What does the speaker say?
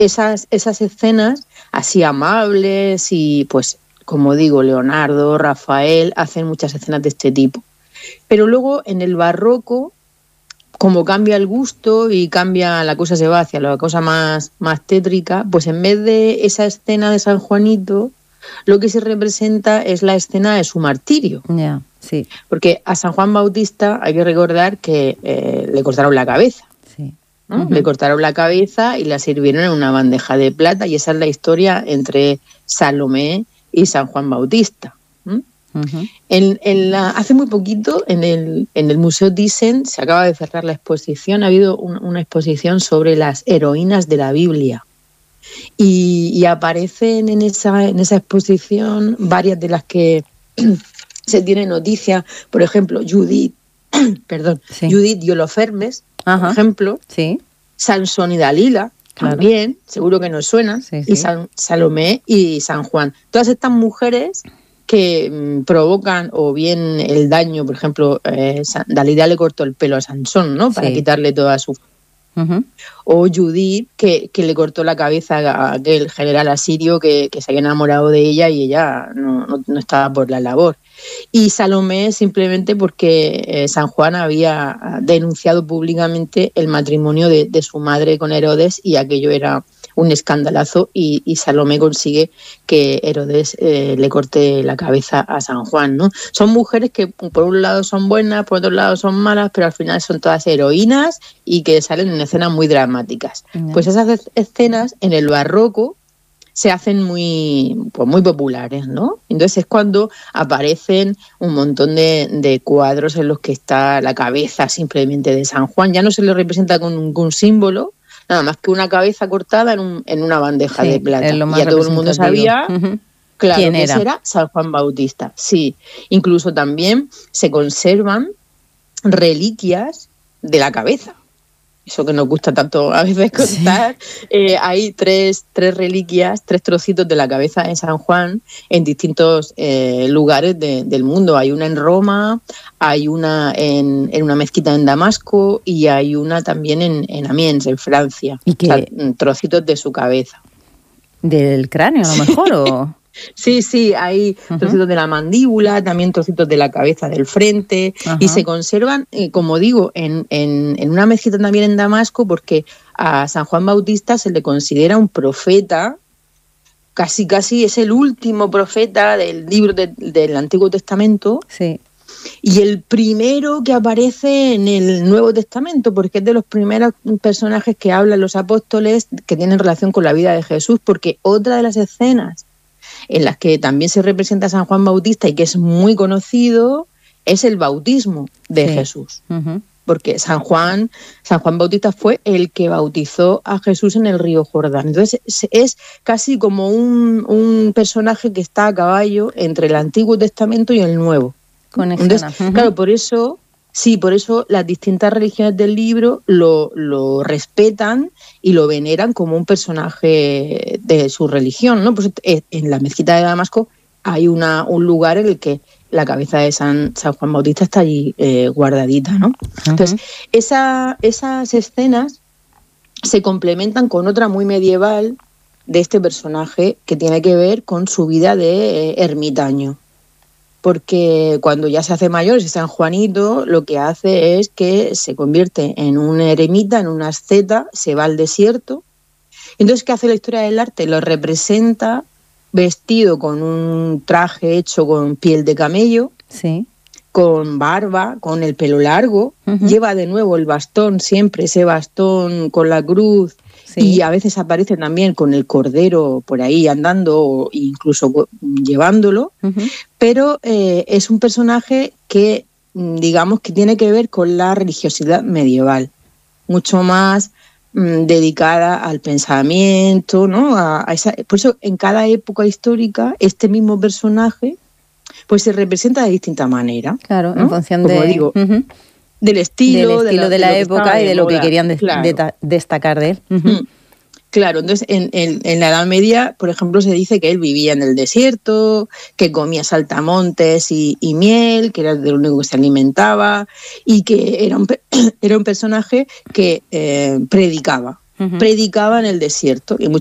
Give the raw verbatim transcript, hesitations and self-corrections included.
esas, esas escenas así amables y pues, como digo, Leonardo, Rafael hacen muchas escenas de este tipo. Pero luego en el barroco, como cambia el gusto y cambia, la cosa se va hacia la cosa más, más tétrica, pues en vez de esa escena de San Juanito, lo que se representa es la escena de su martirio. Yeah, sí. Porque a San Juan Bautista hay que recordar que eh, le cortaron la cabeza. Sí. ¿no? Uh-huh. Le cortaron la cabeza y la sirvieron en una bandeja de plata, y esa es la historia entre Salomé y San Juan Bautista. ¿Mm? Uh-huh. En, en la, hace muy poquito en el, en el Museo Thyssen se acaba de cerrar la exposición, ha habido un, una exposición sobre las heroínas de la Biblia y, y aparecen en esa, en esa exposición varias de las que se tiene noticia, por ejemplo Judith, perdón, sí. Judith y Holofernes, por ejemplo, sí. Sansón y Dalila, claro. También, seguro que nos suenan, sí, sí. y San, Salomé y San Juan. Todas estas mujeres que mmm, provocan o bien el daño, por ejemplo, eh, Dalila le cortó el pelo a Sansón, ¿no? Para sí. quitarle toda su... Uh-huh. O Judith, que, que le cortó la cabeza a aquel general asirio que, que se había enamorado de ella y ella no, no, no estaba por la labor. Y Salomé simplemente porque eh, San Juan había denunciado públicamente el matrimonio de, de su madre con Herodes y aquello era un escandalazo y, y Salomé consigue que Herodes eh, le corte la cabeza a San Juan, ¿no? Son mujeres que por un lado son buenas, por otro lado son malas, pero al final son todas heroínas y que salen en escenas muy dramáticas. Uh-huh. Pues esas escenas en el barroco se hacen muy, pues muy populares, ¿no? Entonces es cuando aparecen un montón de, de cuadros en los que está la cabeza simplemente de San Juan. Ya no se le representa con ningún símbolo, nada más que una cabeza cortada en, un, en una bandeja sí, de plata. Y ya todo el mundo sabía, uh-huh. claro, ¿quién que era? Ese era San Juan Bautista. Sí, incluso también se conservan reliquias de la cabeza. Eso que nos gusta tanto a veces contar, sí. eh, hay tres, tres reliquias, tres trocitos de la cabeza de San Juan en distintos eh, lugares de, del mundo. Hay una en Roma, hay una en, en una mezquita en Damasco y hay una también en, en Amiens, en Francia. ¿Y qué? O sea, trocitos de su cabeza. ¿Del cráneo a lo mejor o...? Sí, sí, hay uh-huh. trocitos de la mandíbula, también trocitos de la cabeza del frente, uh-huh. y se conservan, eh, como digo, en, en, en una mezquita también en Damasco, porque a San Juan Bautista se le considera un profeta, casi casi es el último profeta del libro de, del Antiguo Testamento, sí. y el primero que aparece en el Nuevo Testamento, porque es de los primeros personajes que hablan los apóstoles que tienen relación con la vida de Jesús, porque otra de las escenas en las que también se representa a San Juan Bautista y que es muy conocido, es el bautismo de sí. Jesús. Uh-huh. Porque San Juan, San Juan Bautista fue el que bautizó a Jesús en el río Jordán. Entonces es, es casi como un, un personaje que está a caballo entre el Antiguo Testamento y el Nuevo. Entonces, uh-huh. claro, por eso... Sí, por eso las distintas religiones del libro lo, lo respetan y lo veneran como un personaje de su religión, ¿no? Pues en la mezquita de Damasco hay una, un lugar en el que la cabeza de San, San Juan Bautista está allí eh, guardadita, ¿no? Uh-huh. Entonces, esa, esas escenas se complementan con otra muy medieval de este personaje que tiene que ver con su vida de eh, ermitaño. Porque cuando ya se hace mayor, ese San Juanito, lo que hace es que se convierte en un eremita, en una asceta, se va al desierto. Entonces, ¿qué hace la historia del arte? Lo representa vestido con un traje hecho con piel de camello, sí. con barba, con el pelo largo, uh-huh. lleva de nuevo el bastón, siempre ese bastón con la cruz, sí. y a veces aparece también con el cordero por ahí andando o incluso llevándolo, uh-huh. pero eh, es un personaje que, digamos, que tiene que ver con la religiosidad medieval, mucho más mmm, dedicada al pensamiento, ¿no? A, a esa, por eso en cada época histórica este mismo personaje pues se representa de distinta manera. Claro, ¿no? en función Como de... digo, uh-huh. del estilo, del estilo de la, de la de época y de lo que querían de, claro. de, destacar de él. Uh-huh. Claro, entonces en, en, en la Edad Media, por ejemplo, se dice que él vivía en el desierto, que comía saltamontes y, y miel, que era de lo único que se alimentaba, y que era un, era un personaje que eh, predicaba. uh-huh. predicaba en el desierto. Y